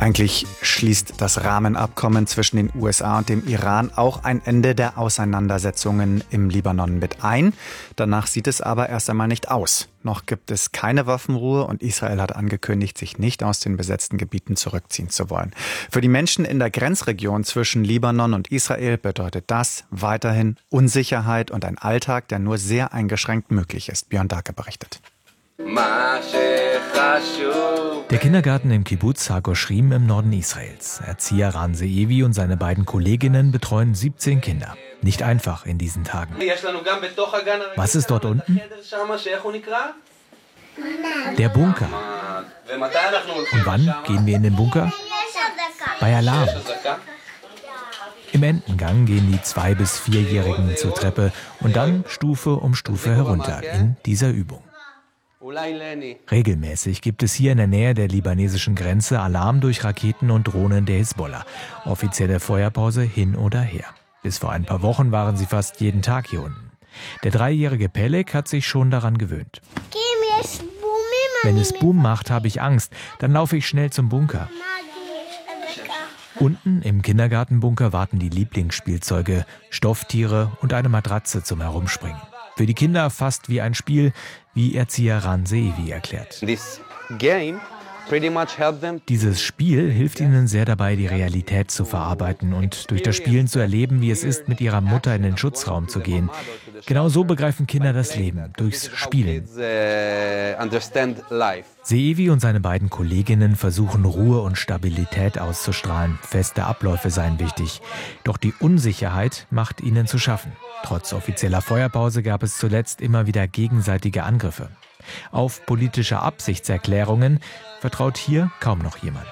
Eigentlich schließt das Rahmenabkommen zwischen den USA und dem Iran auch ein Ende der Auseinandersetzungen im Libanon mit ein. Danach sieht es aber erst einmal nicht aus. Noch gibt es keine Waffenruhe und Israel hat angekündigt, sich nicht aus den besetzten Gebieten zurückziehen zu wollen. Für die Menschen in der Grenzregion zwischen Libanon und Israel bedeutet das weiterhin Unsicherheit und ein Alltag, der nur sehr eingeschränkt möglich ist. Björn Darke berichtet. Der Kindergarten im Kibbuz HaGoshrim im Norden Israels. Erzieher Ran Zeevi und seine beiden Kolleginnen betreuen 17 Kinder. Nicht einfach in diesen Tagen. Was ist dort unten? Der Bunker. Und wann gehen wir in den Bunker? Bei Alarm. Im Entengang gehen die 2- bis 4-Jährigen zur Treppe und dann Stufe um Stufe herunter in dieser Übung. Regelmäßig gibt es hier in der Nähe der libanesischen Grenze Alarm durch Raketen und Drohnen der Hisbollah. Offizielle Feuerpause hin oder her. Bis vor ein paar Wochen waren sie fast jeden Tag hier unten. Der 3-jährige Pelek hat sich schon daran gewöhnt. Wenn es Boom macht, habe ich Angst. Dann laufe ich schnell zum Bunker. Unten im Kindergartenbunker warten die Lieblingsspielzeuge, Stofftiere und eine Matratze zum Herumspringen. Für die Kinder fast wie ein Spiel, wie Erzieher Ran Zeevi erklärt. Dieses Spiel hilft ihnen sehr dabei, die Realität zu verarbeiten und durch das Spielen zu erleben, wie es ist, mit ihrer Mutter in den Schutzraum zu gehen. Genau so begreifen Kinder das Leben, durchs Spielen. Zeevi und seine beiden Kolleginnen versuchen, Ruhe und Stabilität auszustrahlen. Feste Abläufe seien wichtig. Doch die Unsicherheit macht ihnen zu schaffen. Trotz offizieller Feuerpause gab es zuletzt immer wieder gegenseitige Angriffe. Auf politische Absichtserklärungen vertraut hier kaum noch jemand.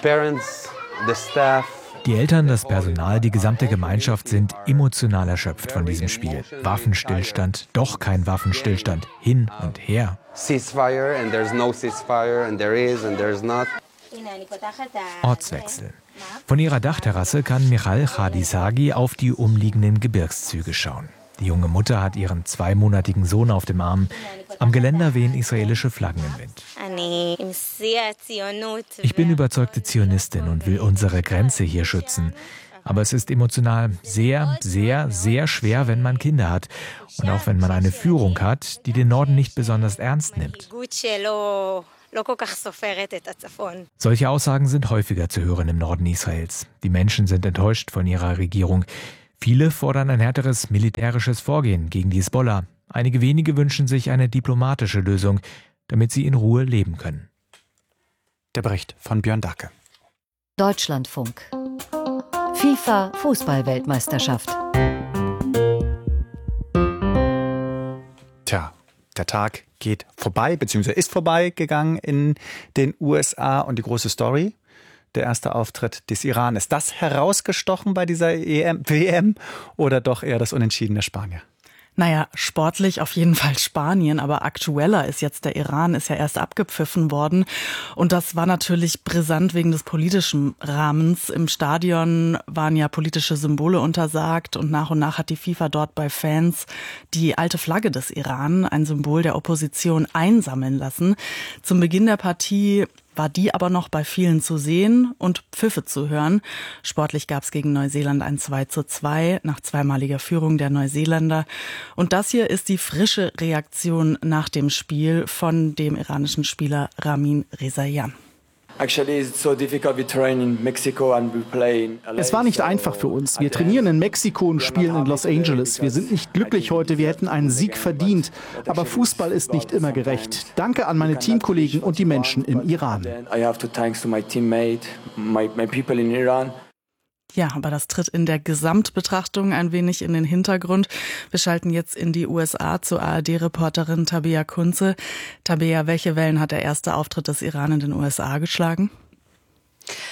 Die Eltern, das Personal, die gesamte Gemeinschaft sind emotional erschöpft von diesem Spiel. Waffenstillstand, doch kein Waffenstillstand, hin und her. Ortswechsel. Von ihrer Dachterrasse kann Michal Khadisagi auf die umliegenden Gebirgszüge schauen. Die junge Mutter hat ihren 2-monatigen Sohn auf dem Arm. Am Geländer wehen israelische Flaggen im Wind. Ich bin überzeugte Zionistin und will unsere Grenze hier schützen. Aber es ist emotional sehr, sehr, sehr schwer, wenn man Kinder hat. Und auch wenn man eine Führung hat, die den Norden nicht besonders ernst nimmt. Solche Aussagen sind häufiger zu hören im Norden Israels. Die Menschen sind enttäuscht von ihrer Regierung. Viele fordern ein härteres militärisches Vorgehen gegen die Hisbollah. Einige wenige wünschen sich eine diplomatische Lösung, damit sie in Ruhe leben können. Der Bericht von Björn Darke. Deutschlandfunk. FIFA Fußball-Weltmeisterschaft. Tja, der Tag geht vorbei, beziehungsweise ist vorbeigegangen in den USA. Und die große Story: der erste Auftritt des Iran. Ist das herausgestochen bei dieser WM oder doch eher das unentschiedene Spanier? Naja, sportlich auf jeden Fall Spanien, aber aktueller ist jetzt der Iran, ist ja erst abgepfiffen worden. Und das war natürlich brisant wegen des politischen Rahmens. Im Stadion waren ja politische Symbole untersagt und nach hat die FIFA dort bei Fans die alte Flagge des Iran, ein Symbol der Opposition, einsammeln lassen. Zum Beginn der Partie war die aber noch bei vielen zu sehen und Pfiffe zu hören. Sportlich gab es gegen Neuseeland ein 2:2 nach zweimaliger Führung der Neuseeländer. Und das hier ist die frische Reaktion nach dem Spiel von dem iranischen Spieler Ramin Rezaian. Es war nicht einfach für uns. Wir trainieren in Mexiko und spielen in Los Angeles. Wir sind nicht glücklich heute, wir hätten einen Sieg verdient. Aber Fußball ist nicht immer gerecht. Danke an meine Teamkollegen und die Menschen im Iran. Ja, aber das tritt in der Gesamtbetrachtung ein wenig in den Hintergrund. Wir schalten jetzt in die USA zur ARD-Reporterin Tabea Kunze. Tabea, welche Wellen hat der erste Auftritt des Iran in den USA geschlagen?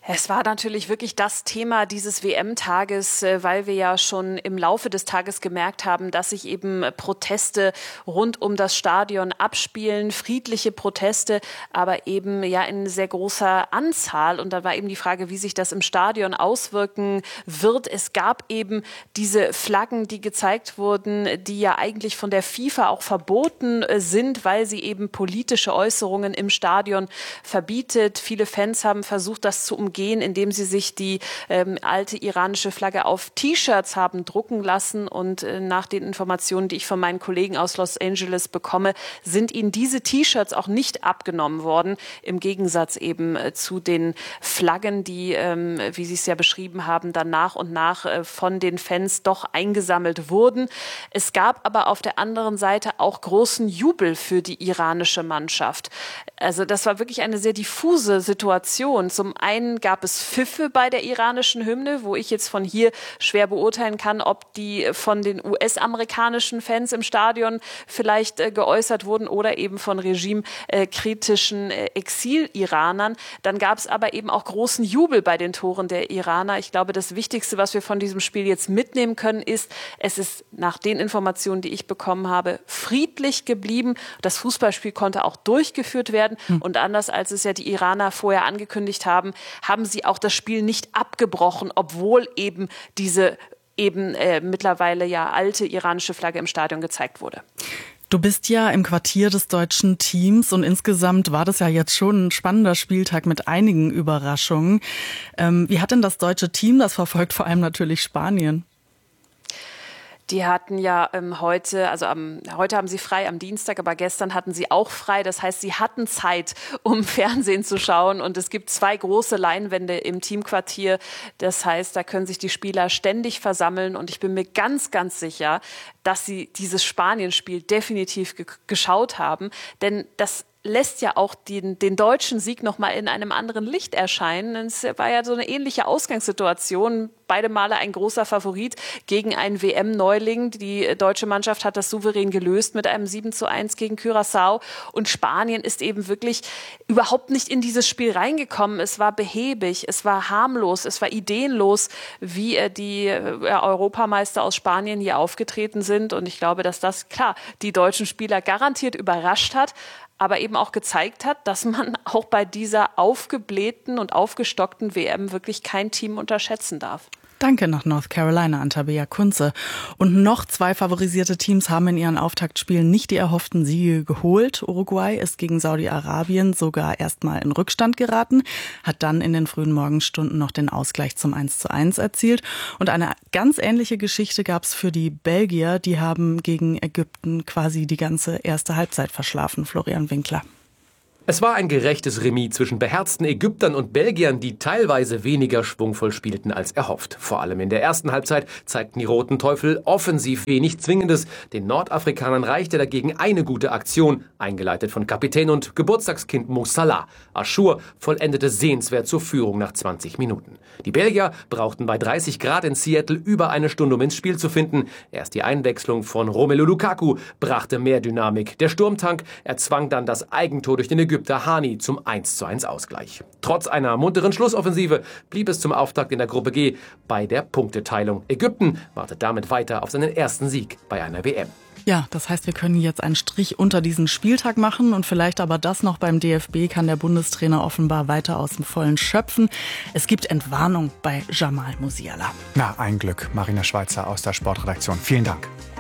Es war natürlich wirklich das Thema dieses WM-Tages, weil wir ja schon im Laufe des Tages gemerkt haben, dass sich eben Proteste rund um das Stadion abspielen, friedliche Proteste, aber eben ja in sehr großer Anzahl. Und da war eben die Frage, wie sich das im Stadion auswirken wird. Es gab eben diese Flaggen, die gezeigt wurden, die ja eigentlich von der FIFA auch verboten sind, weil sie eben politische Äußerungen im Stadion verbietet. Viele Fans haben versucht, das zu umgehen, indem sie sich die alte iranische Flagge auf T-Shirts haben drucken lassen. Und nach den Informationen, die ich von meinen Kollegen aus Los Angeles bekomme, sind ihnen diese T-Shirts auch nicht abgenommen worden. Im Gegensatz eben zu den Flaggen, die, wie Sie es ja beschrieben haben, dann nach und nach von den Fans doch eingesammelt wurden. Es gab aber auf der anderen Seite auch großen Jubel für die iranische Mannschaft. Also das war wirklich eine sehr diffuse Situation. Zum einen gab es Pfiffe bei der iranischen Hymne, wo ich jetzt von hier schwer beurteilen kann, ob die von den US-amerikanischen Fans im Stadion vielleicht geäußert wurden oder eben von regimekritischen Exil-Iranern. Dann gab es aber eben auch großen Jubel bei den Toren der Iraner. Ich glaube, das Wichtigste, was wir von diesem Spiel jetzt mitnehmen können, ist, es ist nach den Informationen, die ich bekommen habe, friedlich geblieben. Das Fußballspiel konnte auch durchgeführt werden. Und anders als es ja die Iraner vorher angekündigt haben, haben sie auch das Spiel nicht abgebrochen, obwohl eben diese mittlerweile ja alte iranische Flagge im Stadion gezeigt wurde. Du bist ja im Quartier des deutschen Teams und insgesamt war das ja jetzt schon ein spannender Spieltag mit einigen Überraschungen. Wie hat denn das deutsche Team das verfolgt, vor allem natürlich Spanien? Die hatten ja heute haben sie frei am Dienstag, aber gestern hatten sie auch frei. Das heißt, sie hatten Zeit, um Fernsehen zu schauen. Und es gibt 2 große Leinwände im Teamquartier. Das heißt, da können sich die Spieler ständig versammeln. Und ich bin mir ganz, ganz sicher, dass sie dieses Spanien-Spiel definitiv geschaut haben. Denn das lässt ja auch den deutschen Sieg nochmal in einem anderen Licht erscheinen. Es war ja so eine ähnliche Ausgangssituation. Beide Male ein großer Favorit gegen einen WM-Neuling. Die deutsche Mannschaft hat das souverän gelöst mit einem 7:1 gegen Curaçao. Und Spanien ist eben wirklich überhaupt nicht in dieses Spiel reingekommen. Es war behäbig, es war harmlos, es war ideenlos, wie die Europameister aus Spanien hier aufgetreten sind. Und ich glaube, dass das, klar, die deutschen Spieler garantiert überrascht hat, aber eben auch gezeigt hat, dass man auch bei dieser aufgeblähten und aufgestockten WM wirklich kein Team unterschätzen darf. Danke nach North Carolina an Tabea Kunze. Und noch 2 favorisierte Teams haben in ihren Auftaktspielen nicht die erhofften Siege geholt. Uruguay ist gegen Saudi-Arabien sogar erstmal in Rückstand geraten, hat dann in den frühen Morgenstunden noch den Ausgleich zum 1:1 erzielt. Und eine ganz ähnliche Geschichte gab es für die Belgier. Die haben gegen Ägypten quasi die ganze erste Halbzeit verschlafen. Florian Winkler. Es war ein gerechtes Remis zwischen beherzten Ägyptern und Belgiern, die teilweise weniger schwungvoll spielten als erhofft. Vor allem in der ersten Halbzeit zeigten die Roten Teufel offensiv wenig Zwingendes. Den Nordafrikanern reichte dagegen eine gute Aktion, eingeleitet von Kapitän und Geburtstagskind Mo Salah. Achour vollendete sehenswert zur Führung nach 20 Minuten. Die Belgier brauchten bei 30 Grad in Seattle über eine Stunde, um ins Spiel zu finden. Erst die Einwechslung von Romelu Lukaku brachte mehr Dynamik. Der Sturmtank erzwang dann das Eigentor durch den Ägypter Hani zum 1:1 Ausgleich. Trotz einer munteren Schlussoffensive blieb es zum Auftakt in der Gruppe G bei der Punkteteilung. Ägypten wartet damit weiter auf seinen ersten Sieg bei einer WM. Ja, das heißt, wir können jetzt einen Strich unter diesen Spieltag machen und vielleicht aber das noch beim DFB kann der Bundestrainer offenbar weiter aus dem Vollen schöpfen. Es gibt Entwarnung bei Jamal Musiala. Na, ein Glück. Marina Schweizer aus der Sportredaktion. Vielen Dank.